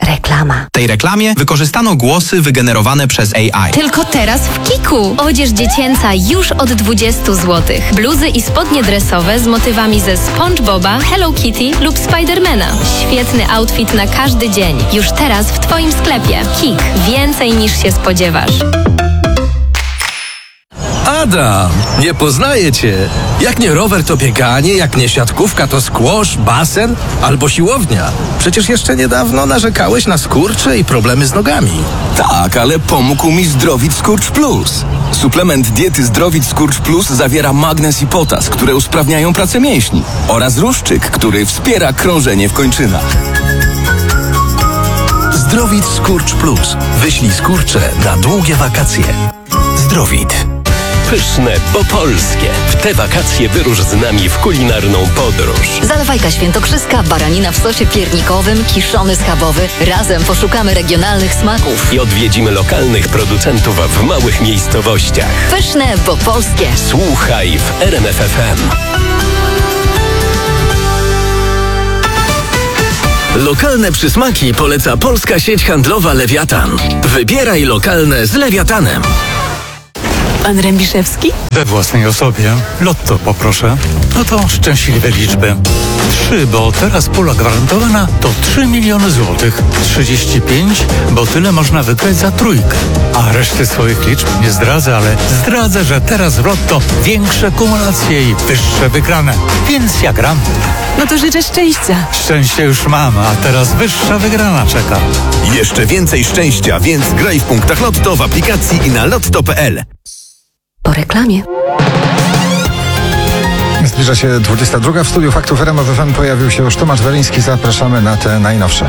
Reklama. W tej reklamie wykorzystano głosy wygenerowane przez AI. Tylko teraz w Kiku. Odzież dziecięca już od 20 zł. Bluzy i spodnie dresowe z motywami ze SpongeBoba, Hello Kitty lub Spidermana. Świetny outfit na każdy dzień. Już teraz w Twoim sklepie. Kik. Więcej niż się spodziewasz. Adam, nie poznaję cię. Jak nie rower, to bieganie, jak nie siatkówka, to squash, basen albo siłownia. Przecież jeszcze niedawno narzekałeś na skurcze i problemy z nogami. Tak, ale pomógł mi Zdrowit Skurcz Plus. Suplement diety Zdrowit Skurcz Plus zawiera magnez i potas, które usprawniają pracę mięśni, oraz ruszczyk, który wspiera krążenie w kończynach. Zdrowit Skurcz Plus. Wyślij skurcze na długie wakacje. Zdrowit. Pyszne, bo polskie. W te wakacje wyrusz z nami w kulinarną podróż. Zalewajka świętokrzyska, baranina w sosie piernikowym, kiszony schabowy. Razem poszukamy regionalnych smaków. I odwiedzimy lokalnych producentów w małych miejscowościach. Pyszne, bo polskie. Słuchaj w RMF FM. Lokalne przysmaki poleca polska sieć handlowa Lewiatan. Wybieraj lokalne z Lewiatanem. Pan Rębiszewski? We własnej osobie. Lotto poproszę. No to szczęśliwe liczby. 3, bo teraz pula gwarantowana to 3 miliony złotych. 35, bo tyle można wygrać za trójkę. A reszty swoich liczb nie zdradzę, ale zdradzę, że teraz w Lotto większe kumulacje i wyższe wygrane. Więc ja gram. No to życzę szczęścia. Szczęście już mam, a teraz wyższa wygrana czeka. Jeszcze więcej szczęścia, więc graj w punktach Lotto w aplikacji i na lotto.pl. Po reklamie. Zbliża się 22. W studiu Faktów RMF FM pojawił się już Tomasz Weliński. Zapraszamy na te najnowsze.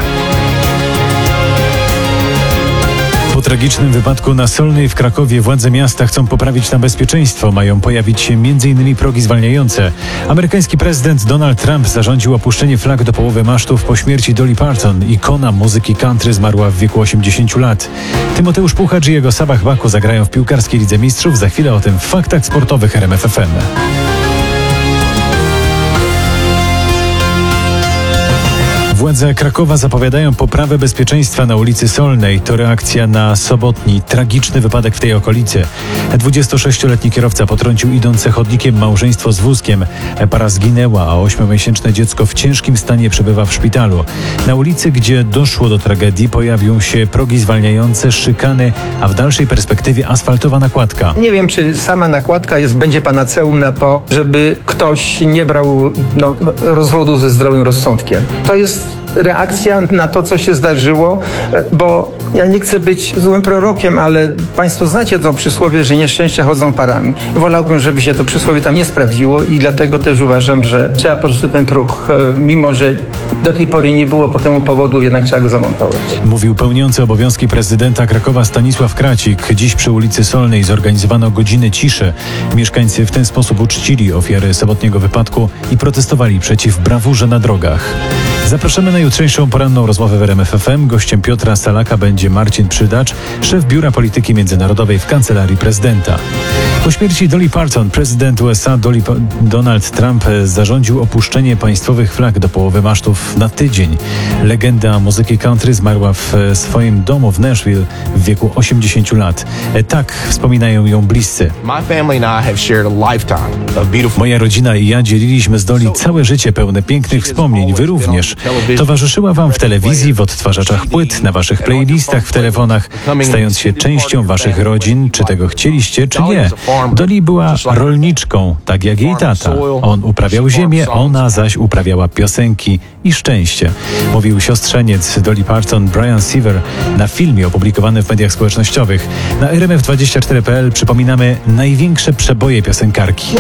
Po tragicznym wypadku na Solnej w Krakowie władze miasta chcą poprawić tam bezpieczeństwo. Mają pojawić się m.in. progi zwalniające. Amerykański prezydent Donald Trump zarządził opuszczenie flag do połowy masztów po śmierci Dolly Parton. Ikona muzyki country zmarła w wieku 80 lat. Tymoteusz Puchacz i jego Sabah Baku zagrają w piłkarskiej Lidze Mistrzów. Za chwilę o tym w Faktach Sportowych RMF FM. Władze Krakowa zapowiadają poprawę bezpieczeństwa na ulicy Solnej. To reakcja na sobotni tragiczny wypadek w tej okolicy. 26-letni kierowca potrącił idące chodnikiem małżeństwo z wózkiem. Para zginęła, a 8-miesięczne dziecko w ciężkim stanie przebywa w szpitalu. Na ulicy, gdzie doszło do tragedii, pojawią się progi zwalniające, szykany, a w dalszej perspektywie asfaltowa nakładka. Nie wiem, czy sama nakładka będzie panaceum na to, żeby ktoś nie brał rozwodu ze zdrowym rozsądkiem. To jest reakcja na to, co się zdarzyło, bo ja nie chcę być złym prorokiem, ale Państwo znacie to przysłowie, że nieszczęścia chodzą parami. Wolałbym, żeby się to przysłowie tam nie sprawdziło i dlatego też uważam, że trzeba po prostu ten próg, mimo że do tej pory nie było po temu powodu, jednak trzeba go zamontować. Mówił pełniący obowiązki prezydenta Krakowa Stanisław Kracik. Dziś przy ulicy Solnej zorganizowano godziny ciszy. Mieszkańcy w ten sposób uczcili ofiary sobotniego wypadku i protestowali przeciw brawurze na drogach. Zapraszamy na jutrzejszą poranną rozmowę w RMF FM. Gościem Piotra Salaka będzie Marcin Przydacz, szef Biura Polityki Międzynarodowej w Kancelarii Prezydenta. Po śmierci Dolly Parton prezydent USA Donald Trump zarządził opuszczenie państwowych flag do połowy masztów na tydzień. Legenda muzyki country zmarła w swoim domu w Nashville w wieku 80 lat. Tak wspominają ją bliscy. Moja rodzina i ja dzieliliśmy z Dolly całe życie pełne pięknych wspomnień. Wy również. Towarzyszyła wam w telewizji, w odtwarzaczach płyt, na waszych playlistach, w telefonach, stając się częścią waszych rodzin, czy tego chcieliście, czy nie. Dolly była rolniczką, tak jak jej tata. On uprawiał ziemię, ona zaś uprawiała piosenki i szczęście. Mówił siostrzeniec Dolly Parton, Brian Seaver, na filmie opublikowanym w mediach społecznościowych. Na RMF24.pl przypominamy największe przeboje piosenkarki.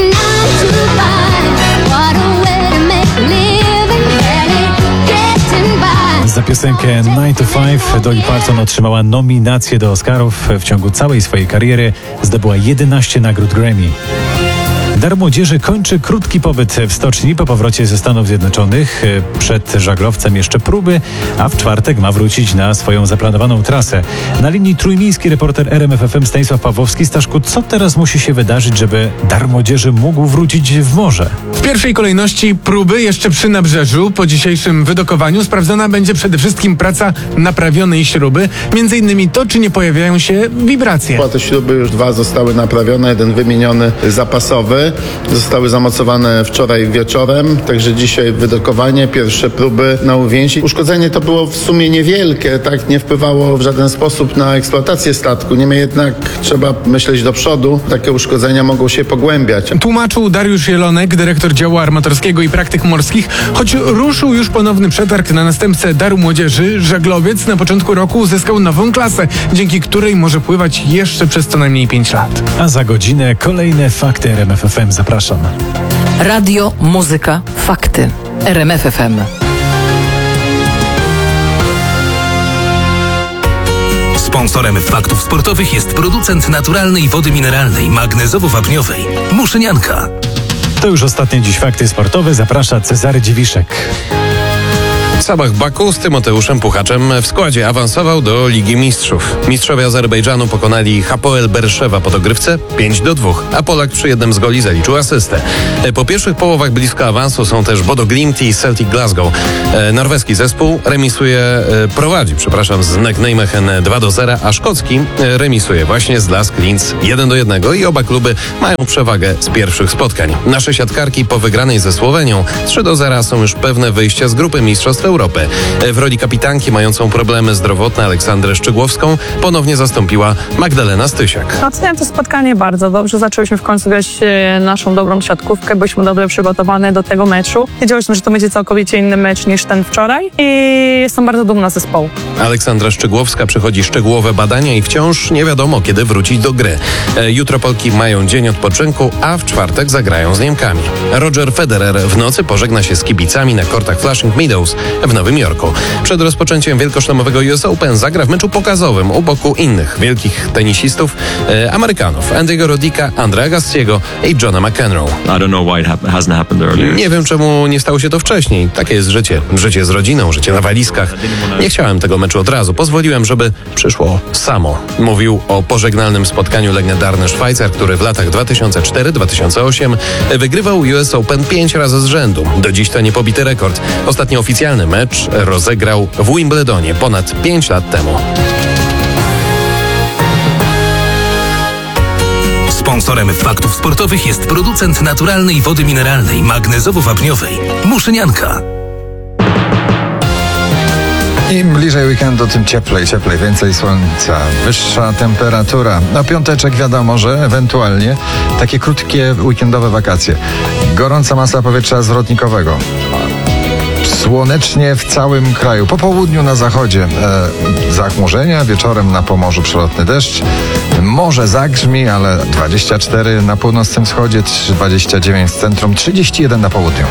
Za piosenkę 9 to 5 Dolly Parton otrzymała nominację do Oscarów. W ciągu całej swojej kariery zdobyła 11 nagród Grammy. Dar Młodzieży kończy krótki pobyt w stoczni po powrocie ze Stanów Zjednoczonych. Przed żaglowcem jeszcze próby, a w czwartek ma wrócić na swoją zaplanowaną trasę. Na linii trójmiejski reporter RMF FM Stanisław Pawłowski. Staszku, co teraz musi się wydarzyć, żeby Dar Młodzieży mógł wrócić w morze? W pierwszej kolejności próby jeszcze przy nabrzeżu. Po dzisiejszym wydokowaniu sprawdzona będzie przede wszystkim praca naprawionej śruby. Między innymi to, czy nie pojawiają się wibracje. Te śruby już 2 zostały naprawione, jeden wymieniony zapasowy. Zostały zamocowane wczoraj wieczorem, także dzisiaj wydokowanie, pierwsze próby na uwięzi. Uszkodzenie to było w sumie niewielkie, tak, nie wpływało w żaden sposób na eksploatację statku. Niemniej jednak trzeba myśleć do przodu. Takie uszkodzenia mogą się pogłębiać. Tłumaczył Dariusz Jelonek, dyrektor działu armatorskiego i praktyk morskich, choć ruszył już ponowny przetarg na następcę Daru Młodzieży. Żaglowiec na początku roku uzyskał nową klasę, dzięki której może pływać jeszcze przez co najmniej 5 lat. A za godzinę kolejne fakty RMF FM. Zapraszam. Radio, muzyka, fakty. RMF FM. Sponsorem faktów sportowych jest producent naturalnej wody mineralnej magnezowo-wapniowej Muszynianka. To już ostatnie dziś fakty sportowe. Zaprasza Cezary Dziwiszek. Sabah Baku z Tymoteuszem Puchaczem w składzie awansował do Ligi Mistrzów. Mistrzowie Azerbejdżanu pokonali Hapoel Berszewa po dogrywce 5-2, a Polak przy jednym z goli zaliczył asystę. Po pierwszych połowach blisko awansu są też Bodo Glimt i Celtic Glasgow. Norweski zespół prowadzi z NEC Nijmegen 2-0, a szkocki remisuje właśnie z Lask Linz 1-1 i oba kluby mają przewagę z pierwszych spotkań. Nasze siatkarki po wygranej ze Słowenią 3-0 są już pewne wyjścia z grupy Mistrzostw Europy. W roli kapitanki mającą problemy zdrowotne Aleksandrę Szczygłowską ponownie zastąpiła Magdalena Stysiak. Oceniam to spotkanie bardzo dobrze. Zaczęłyśmy w końcu grać naszą dobrą siatkówkę. Byliśmy dobrze przygotowane do tego meczu. Wiedziałyśmy, że to będzie całkowicie inny mecz niż ten wczoraj i jestem bardzo dumna z zespołu. Aleksandra Szczygłowska przechodzi szczegółowe badania i wciąż nie wiadomo, kiedy wrócić do gry. Jutro Polki mają dzień odpoczynku, a w czwartek zagrają z Niemkami. Roger Federer w nocy pożegna się z kibicami na kortach Flushing Meadows w Nowym Jorku. Przed rozpoczęciem wielkoszlemowego US Open zagra w meczu pokazowym u boku innych wielkich tenisistów Amerykanów Andy'ego Rodicka, Andrea Gassiego i Johna McEnroe. Nie wiem, czemu nie stało się to wcześniej. Takie jest życie. Życie z rodziną, życie na walizkach. Nie chciałem tego meczu od razu. Pozwoliłem, żeby przyszło samo. Mówił o pożegnalnym spotkaniu legendarny Szwajcar, który w latach 2004-2008 wygrywał US Open 5 razy z rzędu. Do dziś to niepobity rekord. Ostatni oficjalny mecz rozegrał w Wimbledonie ponad 5 lat temu. Sponsorem faktów sportowych jest producent naturalnej wody mineralnej magnezowo-wapniowej Muszynianka. Im bliżej weekendu, tym cieplej, więcej słońca, wyższa temperatura. Na piąteczek wiadomo, że ewentualnie takie krótkie weekendowe wakacje. Gorąca masa powietrza zwrotnikowego. Słonecznie w całym kraju. Po południu na zachodzie zachmurzenia, wieczorem na Pomorzu przelotny deszcz. Morze zagrzmi, ale 24 na północnym wschodzie, 29 w centrum, 31 na południu.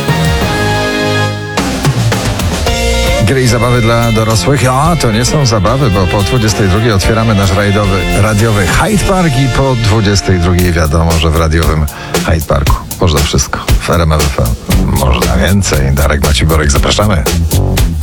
Gry i zabawy dla dorosłych? A to nie są zabawy, bo po 22 otwieramy nasz radiowy Hyde Park i po 22 wiadomo, że w radiowym Hyde Parku można wszystko. W RMF FM można więcej. Darek Maciborek, zapraszamy.